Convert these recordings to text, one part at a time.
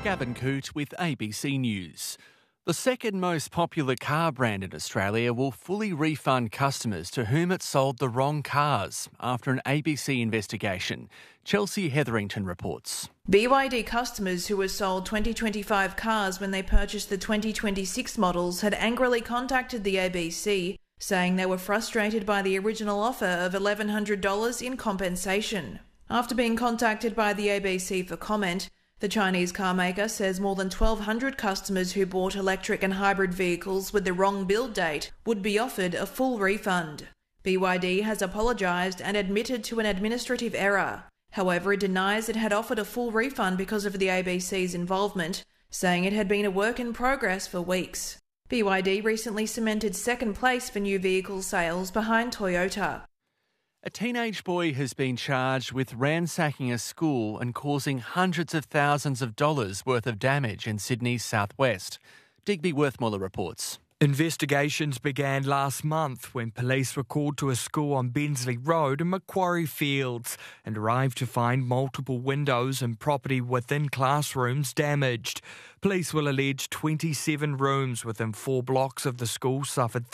Gavin Coote with ABC News. The second most popular car brand in Australia will fully refund customers to whom it sold the wrong cars after an ABC investigation. Chelsea Hetherington reports. BYD customers who were sold 2025 cars when they purchased the 2026 models had angrily contacted the ABC, saying they were frustrated by the original offer of $1,100 in compensation. After being contacted by the ABC for comment, the Chinese car maker says more than 1,200 customers who bought electric and hybrid vehicles with the wrong build date would be offered a full refund. BYD has apologised and admitted to an administrative error. However, it denies it had offered a full refund because of the ABC's involvement, saying it had been a work in progress for weeks. BYD recently cemented second place for new vehicle sales behind Toyota. A teenage boy has been charged with ransacking a school and causing hundreds of thousands of dollars worth of damage in Sydney's southwest. Digby Worthmuller reports. Investigations began last month when police were called to a school on Bensley Road in Macquarie Fields and arrived to find multiple windows and property within classrooms damaged. Police will allege 27 rooms within 4 blocks of the school suffered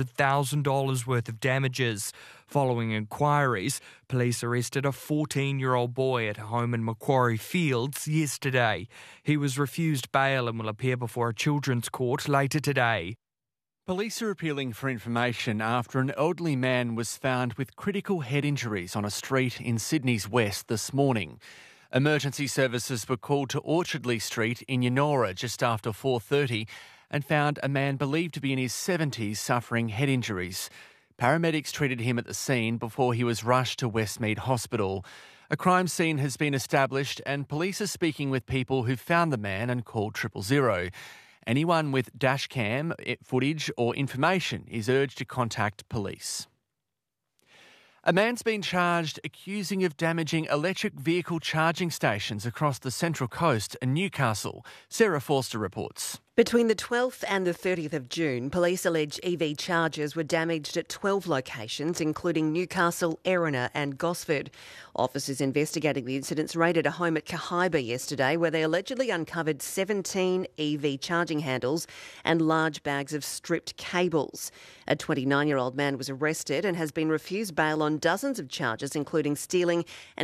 $300,000 worth of damages. Following inquiries, police arrested a 14-year-old boy at a home in Macquarie Fields yesterday. He was refused bail and will appear before a children's court later today. Police are appealing for information after an elderly man was found with critical head injuries on a street in Sydney's west this morning. Emergency services were called to Orchardley Street in Yennora just after 4:30 and found a man believed to be in his 70s suffering head injuries. Paramedics treated him at the scene before he was rushed to Westmead Hospital. A crime scene has been established and police are speaking with people who found the man and called 000. Anyone with dashcam footage or information is urged to contact police. A man's been charged accusing of damaging electric vehicle charging stations across the Central Coast and Newcastle. Sarah Forster reports. Between the 12th and the 30th of June, police allege EV chargers were damaged at 12 locations, including Newcastle, Erina and Gosford. Officers investigating the incidents raided a home at Cahaiba yesterday where they allegedly uncovered 17 EV charging handles and large bags of stripped cables. A 29-year-old man was arrested and has been refused bail on dozens of charges, including stealing and